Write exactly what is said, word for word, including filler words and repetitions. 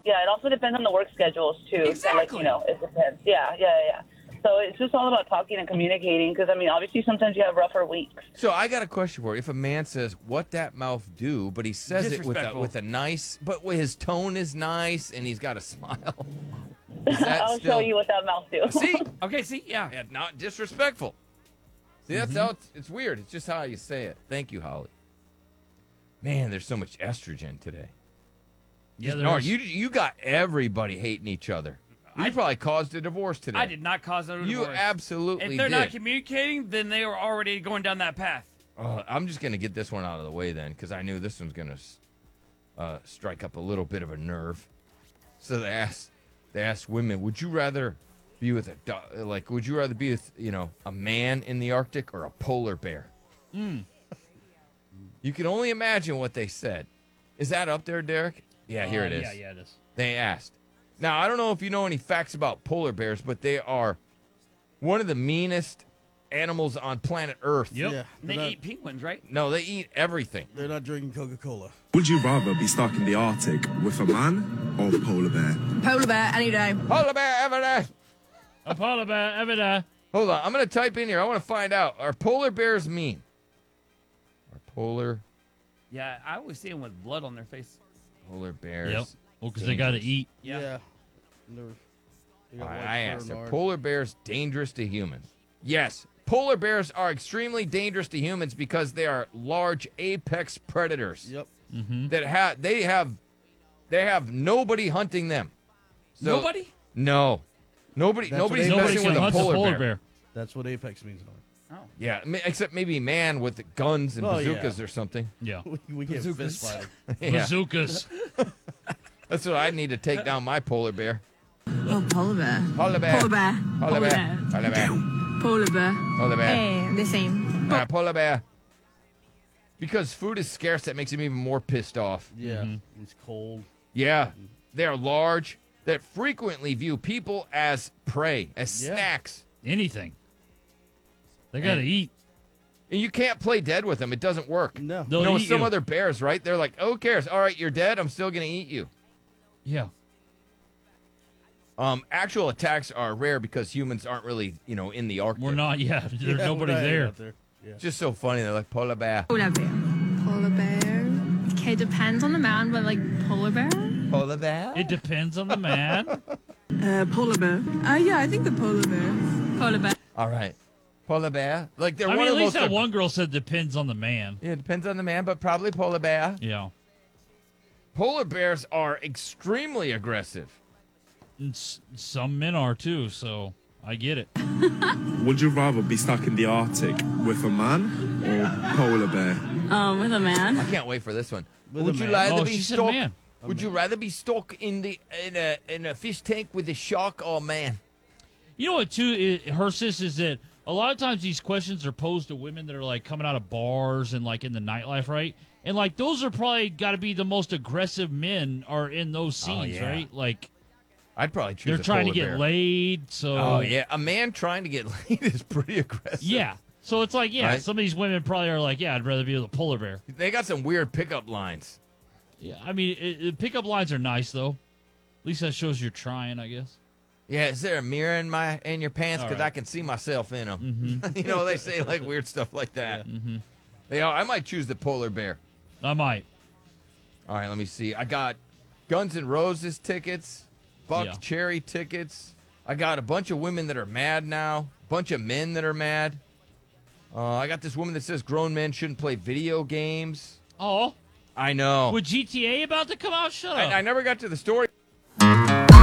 Yeah, it also depends on the work schedules too. Exactly. So, like, you know, it depends. Yeah, yeah, yeah. So it's just all about talking and communicating. Because I mean, obviously, sometimes you have rougher weeks. So I got a question for you. If a man says, "What that mouth do," but he says it with a, Disrespectful. with a nice, but his tone is nice and he's got a smile. Is that I'll still, show you what that mouth do. See, Okay, see, yeah. yeah, not disrespectful. See, that's Mm-hmm. how it's, it's weird. It's just how you say it. Thank you, Holly. Man, there's so much estrogen today. Yeah, No, there's- you you got everybody hating each other. You I- probably caused a divorce today. I did not cause a You divorce. absolutely If they're did. not communicating, then they are already going down that path. Uh, I'm just gonna get this one out of the way then, because I knew this one's gonna uh, strike up a little bit of a nerve. So they asked, they asked women, would you rather be with a do- like, would you rather be with you know a man in the Arctic or a polar bear? Mm. You can only imagine what they said. Is that up there, Derek? Yeah, here Uh, it is. Yeah, yeah, it is. They asked. Now I don't know if you know any facts about polar bears, but they are one of the meanest animals on planet Earth. Yep. Yeah, They they're not, eat penguins, right? No, they eat everything. they're not drinking Coca-Cola. Would you rather be stuck in the Arctic with a man or a polar bear? Polar bear any day. Polar bear ever day. A polar bear, every day. Hold on, I'm gonna type in here. I want to find out: are polar bears mean? Are polar Yeah, I always see them with blood on their face. polar bears? Yep. Well, because they got to dangerous? eat. Yeah. Yeah. They're- they got I, white I fur asked: and are hard. polar bears dangerous to humans? Yes, polar bears are extremely dangerous to humans because they are large apex predators Yep. that have they have they have nobody hunting them. So- Nobody? No, nobody. That's what Nobody's they- Nobody messing can with a hunt polar, the polar bear. bear. That's what Apex means. Oh. Yeah, ma- except maybe man with guns and Oh, yeah. bazookas or something. Yeah. We, we get Bazookas. fist fighting. Yeah, Bazookas. that's what I need to take down my polar bear. Oh, polar bear. Polar bear. Polar bear. Polar bear. Polar bear. Polar bear. Polar bear. Eh, the same. Uh, polar bear. Because food is scarce, that makes him even more pissed off. Yeah. It's cold. Yeah, they are large that frequently view people as prey, as Yeah. snacks. Anything. They got to And- eat. And you can't play dead with them. It doesn't work. No. They'll you know, with eat some you. other bears, right? They're like, oh, who cares? All right, you're dead. I'm still going to eat you. Yeah. Um, actual attacks are rare because humans aren't really, you know, in the Arctic. We're not. Yeah. There's Yeah, we're nobody not there. out there. Yeah. It's just so funny. They're like, polar bear. Polar bear. Polar bear. Okay, depends on the man, but like polar bear? Polar bear? It depends on the man. Uh, polar bear. Uh, yeah, I think the polar bear. Polar bear. All right. Polar bear. Like, they're I one mean, of at the least most... that one girl said depends on the man. Yeah, it depends on the man, but probably polar bear. Yeah. Polar bears are extremely aggressive. And s- some men are too, so I get it. Would you rather be stuck in the Arctic with a man or a polar bear? Um, with a man. I can't wait for this one. With Would a you man. rather Oh, be she said stuck? man. Would you rather be stuck in the in a in a fish tank with a shark or man? You know what, too, it hurts us is that a lot of times these questions are posed to women that are like coming out of bars and like in the nightlife, right? And like those are probably got to be the most aggressive men are in those scenes, yeah. right? Like I'd probably choose. they're a trying to polar get bear. laid, so Oh yeah, a man trying to get laid is pretty aggressive. yeah. So it's like, yeah, Right. some of these women probably are like, yeah, I'd rather be with a polar bear. They got some weird pickup lines. Yeah, I mean, it, it, pickup lines are nice though. At least that shows you're trying, I guess. Yeah, is there a mirror in my in your pants? All Because right. I can see myself in them. Mm-hmm. you know, they say like weird stuff like that. Mm-hmm. They are. I might choose the polar bear. I might. All right, let me see. I got Guns N' Roses tickets, Buck Yeah. Cherry tickets. I got a bunch of women that are mad now, a bunch of men that are mad. Uh, I got this woman that says grown men shouldn't play video games. Oh, I know. with G T A about to come out, shut up. I, I never got to the story.